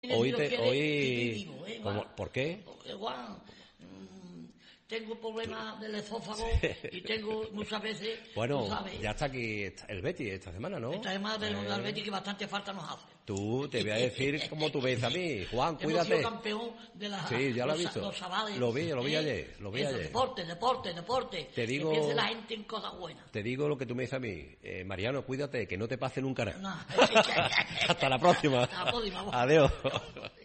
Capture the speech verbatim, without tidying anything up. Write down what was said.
Hoy te, hoy, digo, ¿eh, ¿cómo, ¿por qué? Porque, Juan, mmm, tengo problemas del esófago y tengo muchas veces, bueno, tú sabes, ya está aquí el Betis esta semana, ¿no? esta semana tenemos Eh, al Betis que bastante falta nos hace. Tú, te voy a decir como tú ves a mí, Juan, Hemos cuídate. sido campeón de la, Sí, ya lo he los, visto. los chavales. Lo vi, lo vi ¿eh? ayer, lo vi Eso, ayer. Deporte, deporte, deporte. Te digo- Que piense la gente en cosas buenas. Te digo lo que tú me dices a mí, eh, Mariano, cuídate, que no te pase nunca nada. No. Hasta la próxima. Hasta la próxima. Adiós.